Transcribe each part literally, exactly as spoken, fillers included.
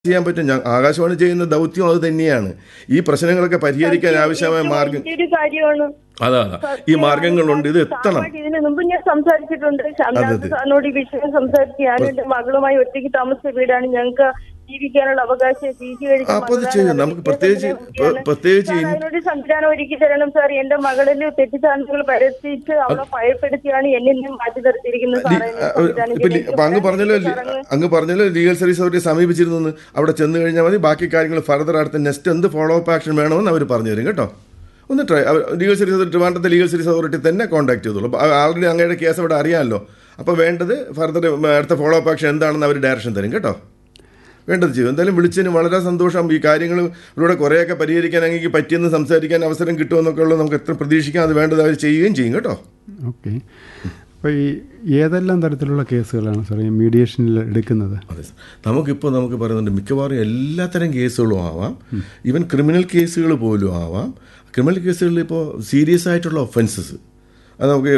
ചെയ്യാൻ പറ്റും. ഞാൻ ആകാശവാണി ചെയ്യുന്ന ദൗത്യം അത് തന്നെയാണ്. ഈ പ്രശ്നങ്ങളൊക്കെ പരിഹരിക്കാൻ ആവശ്യമായ മാർഗം അതാ അതാ ഈ മാർഗങ്ങളുണ്ട്. ഇത് എത്തണം. ഇതിനു മുമ്പ് ഞാൻ സംസാരിച്ചിട്ടുണ്ട്. സാറിനോട് ഈ വിഷയം സംസാരിച്ച് ഞാൻ എന്റെ മകളുമായി ഒറ്റയ്ക്ക് താമസിച്ച വീടാണ്. ഞങ്ങൾക്ക് ജീവിക്കാനുള്ള അവകാശം അപ്പൊ അത് ചെയ്യും. നമുക്ക് പ്രത്യേകിച്ച് പ്രത്യേകിച്ച് അതിനൊരു സംവിധാനം ഒരുക്കി തരണം സാർ. എന്റെ മകളിൽ തെറ്റിദ്ധാരണകൾ പരത്തിച്ച് അവളെ ഭയപ്പെടുത്തിയാണ് എന്നെ നിന്നും മാറ്റി നിർത്തിയിരിക്കുന്നത്. ഇപ്പൊ അങ്ങ് പറഞ്ഞല്ലോ അങ്ങ് പറഞ്ഞല്ലോ ലീഗൽ സർവീസ് അവരെ സമീപിച്ചിരുന്നു. അവിടെ ചെന്ന് കഴിഞ്ഞാൽ മതി. ബാക്കി കാര്യങ്ങൾ ഫർദർ അടുത്ത നെക്സ്റ്റ് എന്ത് ഫോളോ അപ്പ് ആക്ഷൻ വേണമെന്ന് അവർ പറഞ്ഞു തരും കേട്ടോ. ഒന്ന് try legal service ട്രിവാൻഡ്രത്തെ legal service authority തന്നെ കോൺടാക്ട് ചെയ്തോളൂ. ആൾറെഡി അങ്ങയുടെ കേസ് അവിടെ അറിയാമല്ലോ. അപ്പോൾ വേണ്ടത് ഫർദർ അടുത്ത ഫോളോ അപ്പ് ആക്ഷൻ എന്താണെന്ന് അവർ ഡയറക്ഷൻ തരും കേട്ടോ. വേണ്ടത് ചെയ്യും. എന്തായാലും വിളിച്ചതിന് വളരെ സന്തോഷം. ഈ കാര്യങ്ങൾ ഇവിടെ കുറേയൊക്കെ പരിഹരിക്കാൻ അങ്ങേക്ക് പറ്റിയെന്ന് സംസാരിക്കാൻ അവസരം കിട്ടുമെന്നൊക്കെ ഉള്ളത് നമുക്ക് എത്ര പ്രതീക്ഷിക്കാം. അത് വേണ്ടത് അവർ ചെയ്യുകയും ചെയ്യും കേട്ടോ. ഓക്കെ. അപ്പോൾ ഈ ഏതെല്ലാം തരത്തിലുള്ള കേസുകളാണ് സാർ ഈ മീഡിയേഷനിൽ എടുക്കുന്നത്? അതെ സാർ, നമുക്കിപ്പോൾ നമുക്ക് പറയുന്നുണ്ട് മിക്കവാറും എല്ലാത്തരം കേസുകളും ആവാം. ഈവൻ ക്രിമിനൽ കേസുകൾ പോലും ആവാം. ക്രിമിനൽ കേസുകളിൽ ഇപ്പോൾ സീരിയസ് ആയിട്ടുള്ള ഒഫൻസസ് അത് നമുക്ക്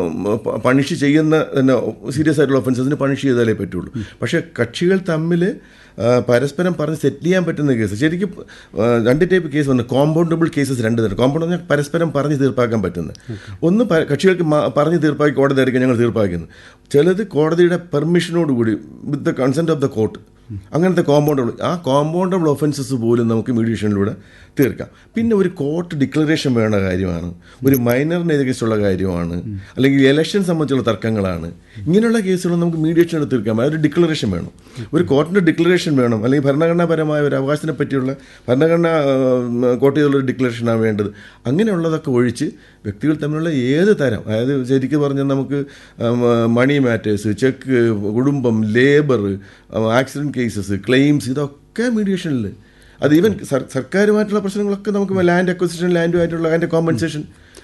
പണിഷ് ചെയ്യുന്ന തന്നെ സീരിയസ് ആയിട്ടുള്ള ഒഫൻസസിന് പണിഷ് ചെയ്താലേ പറ്റുള്ളൂ. പക്ഷേ കക്ഷികൾ തമ്മിൽ പരസ്പരം പറഞ്ഞ് സെറ്റിൽ ചെയ്യാൻ പറ്റുന്ന കേസ് ശരിക്കും രണ്ട് ടൈപ്പ് കേസ് വന്നു. കോമ്പൗണ്ടബിൾ കേസസ് രണ്ട് തരം. കോമ്പൗണ്ട് പറഞ്ഞാൽ പരസ്പരം പറഞ്ഞ് തീർപ്പാക്കാൻ പറ്റുന്നത്. ഒന്ന് കക്ഷികൾക്ക് പറഞ്ഞ് തീർപ്പാക്കി കോടതി ആയിരിക്കും ഞങ്ങൾ തീർപ്പാക്കുന്നത്. ചിലത് കോടതിയുടെ പെർമിഷനോടുകൂടി with the consent of the court അങ്ങനത്തെ കോമ്പൗണ്ടബിൾ ആ കോമ്പൗണ്ടബിൾ ഒഫൻസസ് പോലും നമുക്ക് മീഡിയേഷനിലൂടെ തീർക്കാം. പിന്നെ ഒരു കോർട്ട് ഡിക്ലറേഷൻ വേണ്ട കാര്യമാണ്. ഒരു മൈനറിന് എതിരെയുള്ള കാര്യമാണ്. അല്ലെങ്കിൽ ഇലക്ഷൻ സംബന്ധിച്ചുള്ള തർക്കങ്ങളാണ്. ഇങ്ങനെയുള്ള കേസുകൾ നമുക്ക് മീഡിയേഷനിലൂടെ തീർക്കാം. അതൊരു ഡിക്ലറേഷൻ വേണം. ഒരു കോർട്ടിൻ്റെ ഡിക്ലറേഷൻ വേണം. അല്ലെങ്കിൽ ഭരണഘടനാപരമായ ഒരു അവകാശത്തിനെ പറ്റിയുള്ള ഭരണഘടന കോട്ട് ചെയ്തുള്ള ഒരു ഡിക്ലറേഷനാണ് വേണ്ടത്. അങ്ങനെയുള്ളതൊക്കെ ഒഴിച്ച് വ്യക്തികൾ തമ്മിലുള്ള ഏത് തരം, അതായത് ശരിക്കും പറഞ്ഞാൽ നമുക്ക് മണി മാറ്റേഴ്സ്, ചെക്ക്, കുടുംബം, ലേബർ, ആക്സിഡൻറ്റ് കേസസ്, ക്ലെയിംസ്, ഇതൊക്കെ മീഡിയേഷനിൽ. അത് ഈവൻ സർക്കാരുമായിട്ടുള്ള പ്രശ്നങ്ങളൊക്കെ നമുക്ക് ലാൻഡ് അക്വസിഷൻ, ലാൻഡുമായിട്ടുള്ള അതിൻ്റെ കോമ്പൻസേഷൻ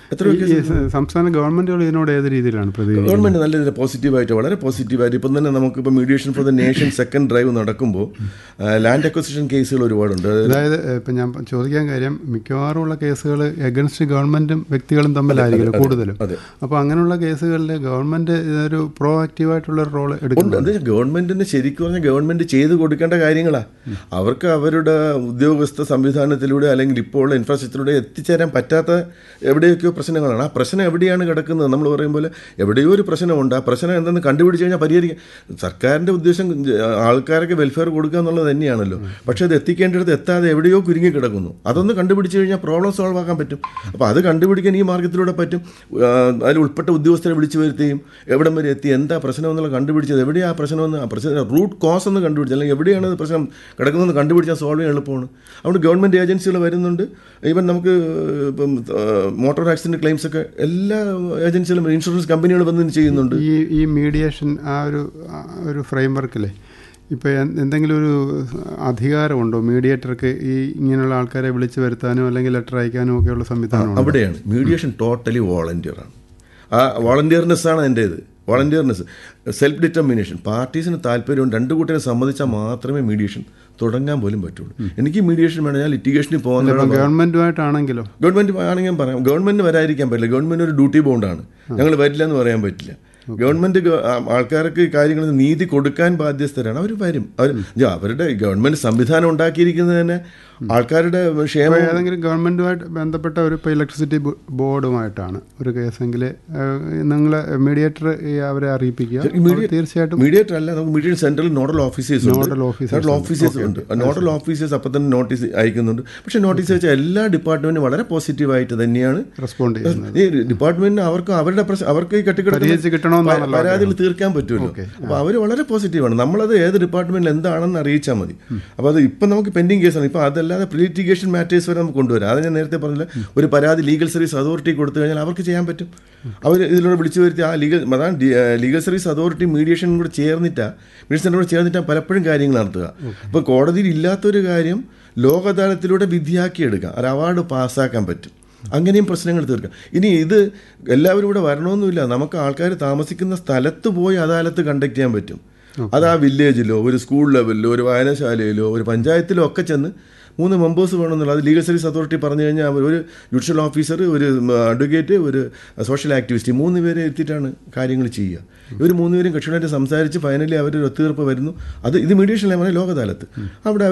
സംസ്ഥാന ഗവൺമെന്റുകൾ ഇതിനോട് ഏത് രീതിയിലാണ് പ്രതികരിക്കുന്നത്? ഗവൺമെന്റ് നല്ല രീതിയിൽ പോസിറ്റീവായിട്ട് വളരെ പോസിറ്റീവായിട്ട് ഇപ്പം തന്നെ നമുക്കിപ്പോൾ mediation for the nation second drive നടക്കുമ്പോൾ ലാൻഡ് അക്വസിഷൻ കേസുകൾ ഒരുപാടുണ്ട്. അതായത് ഇപ്പം ഞാൻ ചോദിക്കാൻ കാര്യം മിക്കവാറും ഉള്ള കേസുകൾ എഗൻസ്റ്റ് ഗവൺമെന്റും വ്യക്തികളും തമ്മിലായിരിക്കും കൂടുതലും. അപ്പോൾ അങ്ങനെയുള്ള കേസുകളിൽ ഗവൺമെന്റ് ഇതൊരു പ്രോ ആക്റ്റീവായിട്ടുള്ള റോൾ എടുക്കുന്നുണ്ട്. അത് ഗവൺമെന്റിന് ശരിക്കും പറഞ്ഞാൽ ഗവൺമെന്റ് ചെയ്ത് കൊടുക്കേണ്ട കാര്യങ്ങളാണ്. അവർക്ക് അവരുടെ ഉദ്യോഗസ്ഥ സംവിധാനത്തിലൂടെ അല്ലെങ്കിൽ ഇപ്പോൾ ഉള്ള ഇൻഫ്രാസ്ട്രക്ചറിലൂടെ എത്തിച്ചേരാൻ പറ്റാത്ത എവിടെയൊക്കെയോ പ്രശ്നങ്ങളാണ്. ആ പ്രശ്നം എവിടെയാണ് കിടക്കുന്നത്? നമ്മൾ പറയുമ്പോൾ എവിടെയോ ഒരു പ്രശ്നമുണ്ട്. ആ പ്രശ്നം എന്തെന്ന് കണ്ടുപിടിച്ച് കഴിഞ്ഞാൽ പരിഹരിക്കാം. സർക്കാരിൻ്റെ ഉദ്ദേശം ആൾക്കാർക്ക് വെൽഫെയർ കൊടുക്കുക എന്നുള്ളത് തന്നെയാണല്ലോ. പക്ഷേ അത് എത്തിക്കേണ്ടടുത്ത് എത്താതെ എവിടെയോ കുരുങ്ങി കിടക്കുന്നു. അതൊന്ന് കണ്ടുപിടിച്ച് കഴിഞ്ഞാൽ പ്രോബ്ലം സോൾവ് ആക്കാൻ പറ്റും. അപ്പോൾ അത് കണ്ടുപിടിക്കാൻ ഈ മാർഗത്തിലൂടെ പറ്റും. അതിൽ ഉൾപ്പെട്ട ഉദ്യോഗസ്ഥരെ വിളിച്ചു വരുത്തുകയും എവിടം വരെ എത്തി, എന്താ പ്രശ്നം എന്നുള്ളത് കണ്ടുപിടിച്ചത്, എവിടെയാണ് ആ പ്രശ്നമെന്ന് ആ പ്രശ്നം റൂട്ട് കോസ് എന്ന് കണ്ടുപിടിച്ചത്, അല്ലെങ്കിൽ എവിടെയാണ് പ്രശ്നം കിടക്കുന്നതെന്ന് കണ്ടുപിടിച്ചാൽ സോൾവ് ചെയ്യാൻ എളുപ്പമാണ്. അതുകൊണ്ട് ഗവൺമെൻറ് ഏജൻസികൾ വരുന്നുണ്ട്. ഈവൻ നമുക്ക് ഇപ്പം മോട്ടോർ ആക്സിഡൻറ്റ് ക്ലെയിംസ് ഒക്കെ എല്ലാ ഏജൻസികളും ഇൻഷുറൻസ് കമ്പനികൾ വന്ന് ചെയ്യുന്നുണ്ട്. ഈ ഈ മീഡിയേഷൻ ആ ഒരു ഒരു ഫ്രെയിം വർക്കിലെ ഇപ്പോൾ എന്തെങ്കിലും ഒരു അധികാരമുണ്ടോ മീഡിയേറ്റർക്ക് ഈ ഇങ്ങനെയുള്ള ആൾക്കാരെ വിളിച്ചു വരുത്താനോ അല്ലെങ്കിൽ ലെറ്റർ അയക്കാനോ ഒക്കെയുള്ള സംവിധാനം? അവിടെയാണ് മീഡിയേഷൻ ടോട്ടലി വോളണ്ടിയറാണ്. ആ വോളണ്ടിയർനെസ് ആണ് എൻ്റെ ഇത്. Voluntariness, self determination. പാർട്ടീസിന് താല്പര്യവും രണ്ടു കൂട്ടരെ സമ്മതിച്ചാൽ മാത്രമേ മീഡിയേഷൻ തുടങ്ങാൻ പോലും പറ്റുള്ളൂ. എനിക്ക് മീഡിയേഷൻ വേണം, ഞാൻ ലിറ്റിഗേഷനിൽ പോകുന്ന ഗവൺമെന്റുമായിട്ടാണെങ്കിലോ ഗവൺമെന്റ് ആണെങ്കിൽ പറയാം. ഗവൺമെന്റ് വരാതിരിക്കാൻ പറ്റില്ല. ഗവൺമെന്റ് ഒരു ഡ്യൂട്ടി ബോണ്ടാണ്. ഞങ്ങൾ വരില്ല എന്ന് പറയാൻ പറ്റില്ല. ഗവൺമെന്റ് ആൾക്കാർക്ക് കാര്യങ്ങൾ നീതി കൊടുക്കാൻ ബാധ്യസ്ഥരാണ്. അവർ വരും. അവർ അവരുടെ ഗവൺമെന്റ് സംവിധാനം ഉണ്ടാക്കിയിരിക്കുന്നത് തന്നെ ആൾക്കാരുടെ ക്ഷേമം. ഏതെങ്കിലും ഗവൺമെന്റുമായിട്ട് ബന്ധപ്പെട്ട ഒരു ഇപ്പോൾ ഇലക്ട്രിസിറ്റി ബോർഡുമായിട്ടാണ് ഒരു കേസെങ്കിൽ നിങ്ങൾ മീഡിയേറ്റർ അവരെ അറിയിപ്പിക്കുക. തീർച്ചയായിട്ടും മീഡിയേറ്റർ അല്ല, നമുക്ക് mediation central nodal officers nodal officers officers ഉണ്ട്. നോഡൽ ഓഫീസേഴ്സ് അപ്പം തന്നെ നോട്ടീസ് അയക്കുന്നുണ്ട്. പക്ഷേ നോട്ടീസ് അയച്ചാൽ എല്ലാ ഡിപ്പാർട്ട്മെന്റും വളരെ പോസിറ്റീവായിട്ട് തന്നെയാണ് റെസ്പോണ്ട് ചെയ്യുന്നത്. ഈ ഡിപ്പാർട്ട്മെന്റിന് അവർക്ക് അവരുടെ അവർക്ക് ഈ കെട്ടിക്കിടക്കുന്ന പരാതികൾ തീർക്കാൻ പറ്റുമല്ലോ. അപ്പോൾ അവർ വളരെ പോസിറ്റീവാണ്. നമ്മളത് ഏത് ഡിപ്പാർട്ട്മെന്റിൽ എന്താണെന്ന് അറിയിച്ചാൽ മതി. അപ്പോൾ അത് ഇപ്പം നമുക്ക് പെൻഡിങ് കേസാണ്. ഇപ്പോൾ അതല്ലാതെ പ്രീ ലിറ്റിഗേഷൻ മാറ്റേഴ്സ് വരെ നമുക്ക് കൊണ്ടുവരാം. അത് ഞാൻ നേരത്തെ പറഞ്ഞില്ല, ഒരു പരാതി ലീഗൽ സർവീസ് അതോറിറ്റി കൊടുത്തു കഴിഞ്ഞാൽ അവർക്ക് ചെയ്യാൻ പറ്റും. അവർ ഇതിലൂടെ വിളിച്ചു വരുത്തി ആ ലീഗൽ അതാണ് ലീഗൽ സർവീസ് അതോറിറ്റി മീഡിയേഷനും കൂടെ ചേർന്നിട്ടാണ് മീഡിയേഷനും കൂടെ ചേർന്നിട്ടാണ് പലപ്പോഴും കാര്യങ്ങൾ നടത്തുക. ഇപ്പോൾ കോടതിയിൽ ഇല്ലാത്തൊരു കാര്യം ലോക അദാലത്തിലൂടെ വിധിയാക്കിയെടുക്കാം. ഒരു അവാർഡ് പാസ്സാക്കാൻ പറ്റും. അങ്ങനെയും പ്രശ്നങ്ങൾ തീർക്കാം. ഇനി ഇത് എല്ലാവരും ഇവിടെ വരണമെന്നില്ല. നമുക്ക് ആൾക്കാർ താമസിക്കുന്ന സ്ഥലത്ത് പോയി അദാലത്ത് കണ്ടക്ട് ചെയ്യാൻ പറ്റും. അത് ആ വില്ലേജിലോ ഒരു സ്കൂൾ ലെവലിലോ ഒരു വായനശാലയിലോ ഒരു പഞ്ചായത്തിലോ ഒക്കെ ചെന്ന് മൂന്ന് മെമ്പേഴ്സ് വേണമെന്നുള്ളത് അത് ലീഗൽ സർവീസ് അതോറിറ്റി പറഞ്ഞു കഴിഞ്ഞാൽ അവർ ഒരു ജുഡീഷ്യൽ ഓഫീസർ, ഒരു അഡ്വക്കേറ്റ്, ഒരു സോഷ്യൽ ആക്ടിവിസ്റ്റ്, മൂന്ന് പേരെ എത്തിയിട്ടാണ് കാര്യങ്ങൾ ചെയ്യുക. ഇവർ മൂന്നുപേരും കക്ഷികളായിട്ട് സംസാരിച്ച് ഫൈനലി അവർ ഒരു ഒത്തുതീർപ്പ് വരുന്നു. അത് ഇത് മീഡിയേഷൻ ലെവലിൽ ലോക അദാലത്ത് അവിടെ